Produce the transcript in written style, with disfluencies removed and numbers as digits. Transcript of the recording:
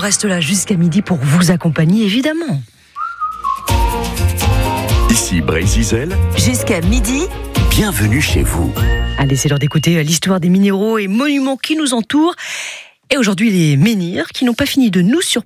reste là jusqu'à midi pour vous accompagner, évidemment. Ici Brésil. Jusqu'à midi, Bienvenue chez vous. Allez, c'est l'heure d'écouter l'histoire des minéraux et monuments qui nous entourent. Et aujourd'hui, les menhirs qui n'ont pas fini de nous surprendre.